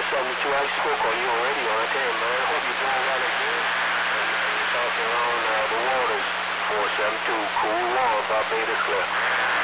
472, I spoke on you already on the 10, man. Hope you're doing well again. And you're talking around the waters. 472, cool warm, Barbados Clear.